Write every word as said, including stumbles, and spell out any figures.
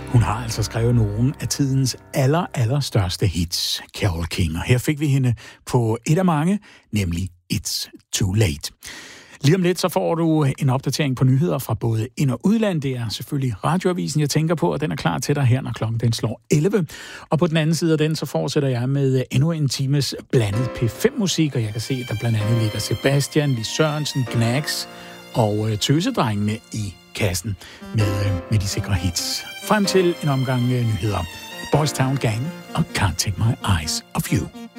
Hun har altså skrevet nogle af tidens aller, aller største hits, Carole King. Og her fik vi hende på et af mange, nemlig It's Too Late. Lige om lidt, så får du en opdatering på nyheder fra både ind- og udland. Det er selvfølgelig Radioavisen, jeg tænker på, og den er klar til dig her, når klokken den slår elleve. Og på den anden side af den, så fortsætter jeg med endnu en times blandet P fem musik, og jeg kan se, at der blandt andet ligger Sebastian, Lis Sørensen, Gnags og Tøsedrengene i kassen med, med de sikre hits. Frem til en omgang nyheder. Boys Town Gang og Can't Take My Eyes Off You.